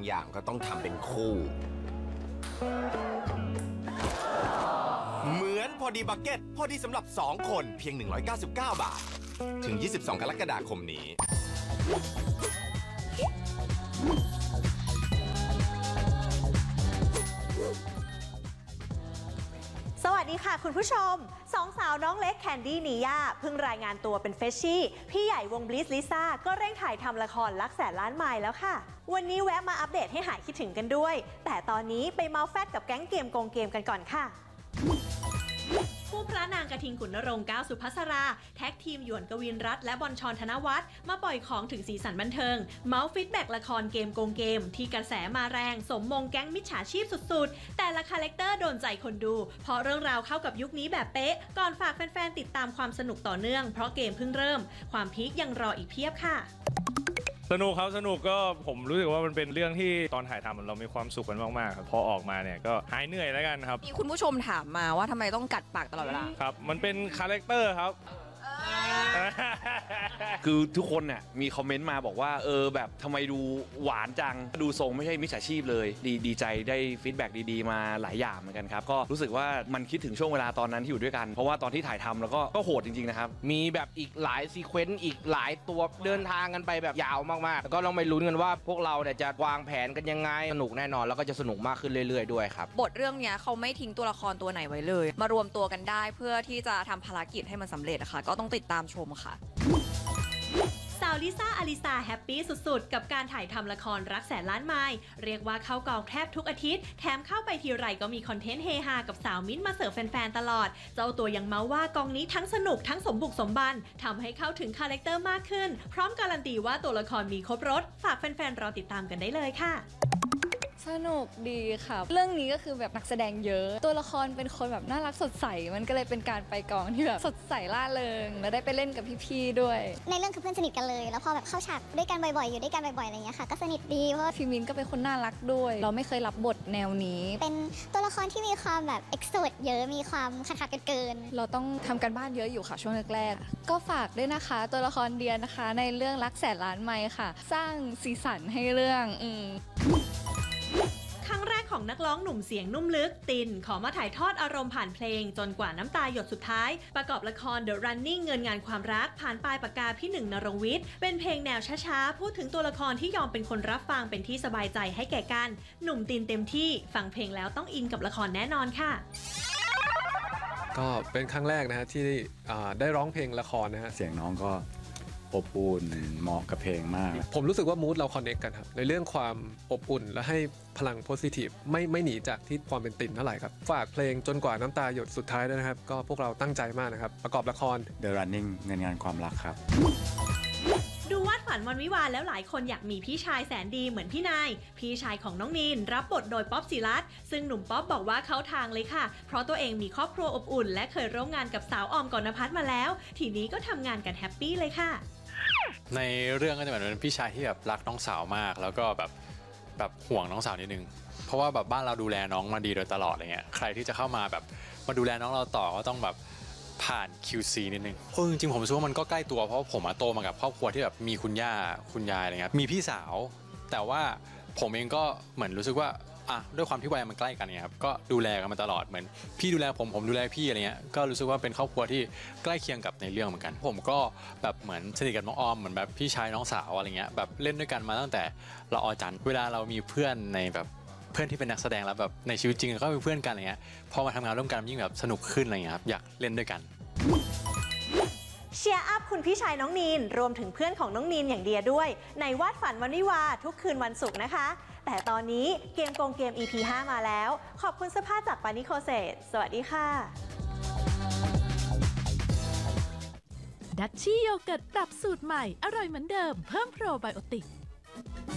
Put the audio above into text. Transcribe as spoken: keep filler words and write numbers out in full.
อย่างก็ต้องทำเป็นคู่เหมือนพอดีบักเก็ตพอดีสำหรับสองคนเพียงหนึ่งร้อยเก้าสิบเก้าบาทถึงยี่สิบสองกรกฎาคมนี้สวัสดีค่ะคุณผู้ชมสองสาวน้องเล็กแคนดี้นีย่าเพิ่งรายงานตัวเป็นเฟชชี่พี่ใหญ่วงบลิสลิซ่าก็เร่งถ่ายทำละครรักแสนล้านไมล์แล้วค่ะวันนี้แวะมาอัปเดตให้หายคิดถึงกันด้วยแต่ตอนนี้ไปเมาส์แฟดกับแก๊งเกมโกงเกมกันก่อนค่ะผู้พระนางกระทิงขุนนรงค์ก้าวสุภัสราแท็กทีมหยวนกวินรัตน์และบอลชรธนวัฒน์มาปล่อยของถึงสีสันบันเทิงเมาส์ฟีดแบ็กละครเกมโกงเกมที่กระแสมาแรงสมมงแก๊งมิจฉาชีพสุดๆแต่ละคาแรคเตอร์โดนใจคนดูเพราะเรื่องราวเข้ากับยุคนี้แบบเป๊ะก่อนฝากแฟนๆติดตามความสนุกต่อเนื่องเพราะเกมเพิ่งเริ่มความพีคยังรออีกเพียบค่ะสนุกครับสนุกก็ผมรู้สึกว่ามันเป็นเรื่องที่ตอนถ่ายทำเรามีความสุขกันมากๆครับพอออกมาเนี่ยก็หายเหนื่อยแล้วกันครับมีคุณผู้ชมถามมาว่าทำไมต้องกัดปากตลอดเวลาครับมันเป็นคาแรคเตอร์ครับคือทุกคนน่ะมีคอมเมนต์มาบอกว่าเออแบบทำไมดูหวานจังดูทรงไม่ใช่มิจฉาชีพเลยดีดีใจได้ฟีดแบ็กดีๆมาหลายอย่างเหมือนกันครับก็รู้สึกว่ามันคิดถึงช่วงเวลาตอนนั้นที่อยู่ด้วยกันเพราะว่าตอนที่ถ่ายทำแล้วก็ก็โหดจริงๆนะครับมีแบบอีกหลายซีเควนต์อีกหลายตัวเดินทางกันไปแบบยาวมากๆแล้วก็ลองไปลุ้นกันว่าพวกเราเนี่ยจะวางแผนกันยังไงสนุกแน่นอนแล้วก็จะสนุกมากขึ้นเรื่อยๆด้วยครับบทเรื่องนี้เขาไม่ทิ้งตัวละครตัวไหนไว้เลยมารวมตัวกันได้เพื่อที่จะทำภารกิจให้มันสำเร็จนะคะก็ต้องติดตามชมค่ะสาวลิซ่าอลิซาแฮปปี้สุดๆกับการถ่ายทำละครรักแสนล้านไมล์เรียกว่าเข้ากองแทบทุกอาทิตย์แถมเข้าไปทีไรก็มีคอนเทนต์เฮฮากับสาวมิ้นท์มาเสิร์ฟแฟนๆตลอดเจ้าตัวยังเมาว่ากองนี้ทั้งสนุกทั้งสมบุกสมบันทำให้เข้าถึงคาแรคเตอร์มากขึ้นพร้อมการันตีว่าตัวละครมีครบรสฝากแฟนๆรอติดตามกันได้เลยค่ะสนุกดีค่ะเรื่องนี้ก็คือแบบนักแสดงเยอะตัวละครเป็นคนแบบน่ารักสดใสมันก็เลยเป็นการไปกองที่แบบสดใสล่าเริงแล้วได้ไปเล่นกับพี่ๆด้วยในเรื่องคือเพื่อนสนิทกันเลยแล้วพอแบบเข้าฉากด้วยกันบ่อยๆอยู่ด้วยกันบ่อยๆอะไรอย่างเงี้ยค่ะก็สนิทดีเพราะพี่มินก็เป็นคนน่ารักด้วยเราไม่เคยรับบทแนวนี้เป็นตัวละครที่มีความแบบเอ็กโซดเยอะมีความขัดขัดเกินเราต้องทำกันบ้านเยอะอยู่ค่ะช่วงแรกๆก็ฝากด้วยนะคะตัวละครเดียนะคะในเรื่องรักแสนล้านไมล์ค่ะสร้างสีสันให้เรื่องอืมครั้งแรกของนักร้องหนุ่มเสียงนุ่มลึกตินขอมาถ่ายทอดอารมณ์ผ่านเพลงจนกว่าน้ำตาหยดสุดท้ายประกอบละคร The Running เงินงานความรักผ่านปลายปากกาพี่หนึ่งนรงค์วิทย์เป็นเพลงแนวช้าๆพูดถึงตัวละครที่ยอมเป็นคนรับฟังเป็นที่สบายใจให้แก่กันหนุ่มตินเต็มที่ฟังเพลงแล้วต้องอินกับละครแน่นอนค่ะก็เป็นครั้งแรกนะฮะที่ได้ร้องเพลงละครนะฮะเสียงน้องก็อบอุ่นเหมาะกับเพลงมากผมรู้สึกว่ามูดเราคอนเนคกันครับในเรื่องความอบอุ่นและให้พลังโพสิทีฟไม่ไม่หนีจากที่ความเป็นติ่นเท่าไหร่ครับฝากเพลงจนกว่าน้ำตาหยดสุดท้ายด้วยนะครับก็พวกเราตั้งใจมากนะครับประกอบละคร The Running เงินงานความรักครับดูวาดฝันวันวิวาห์แล้วหลายคนอยากมีพี่ชายแสนดีเหมือนพี่นายพี่ชายของน้องนีนรับบทโดยป๊อปศิรัตน์ซึ่งหนุ่มป๊อปบอกว่าเข้าทางเลยค่ะเพราะตัวเองมีครอบครัวอบอุ่นและเคยร่วมงานกับสาวออมกนภัทรมาแล้วทีนี้ก็ทำงานกันแฮปปี้เลยค่ะในเรื่องก็จะเหมือนเป็นพี่ชายที่แบบรักน้องสาวมากแล้วก็แบบแบบห่วงน้องสาวนิดนึงเพราะว่าแบบบ้านเราดูแลน้องมาดีโดยตลอดอะไรเงี้ยใครที่จะเข้ามาแบบมาดูแลน้องเราต่อก็ต้องแบบผ่าน คิว ซี นิดนึงเพราะจริงๆผมรู้สึกว่ามันก็ใกล้ตัวเพราะผมโตมากับครอบครัวที่แบบมีคุณย่าคุณยายอะไรเงี้ยมีพี่สาวแต่ว่าผมเองก็เหมือนรู้สึกว่าอ่ะด้วยความที่วัยมันใกล้กันเนี่ยครับก็ดูแลกันมาตลอดเหมือนพี่ดูแลผมผมดูแลพี่อะไรเงี้ยก็รู้สึกว่าเป็นครอบครัวที่ใกล้เคียงกับในเรื่องเหมือนกันผมก็แบบเหมือนสนิทกับน้องออมเหมือนแบบพี่ชายน้องสาวอะไรเงี้ยแบบเล่นด้วยกันมาตั้งแต่ละออจันเวลาเรามีเพื่อนในแบบเพื่อนที่เป็นนักแสดงแล้วแบบในชีวิตจริงก็เป็นเพื่อนกันอะไรเงี้ยพอมาทำงานร่วมกันยิ่งแบบสนุกขึ้นอะไรเงี้ยครับอยากเล่นด้วยกันเชียร์อัพคุณพี่ชายน้องนีนรวมถึงเพื่อนของน้องนีนอย่างเดียด้วยในวาดฝันวันวิวาทุกคืนวันศุกร์นะคะแต่ตอนนี้เกมโกงเกม อี พี ห้ามาแล้วขอบคุณเสื้อผ้าจากปานิโคเซตสวัสดีค่ะดัชชี่โยเกิร์ตปรับสูตรใหม่อร่อยเหมือนเดิมเพิ่มโปรไบโอติก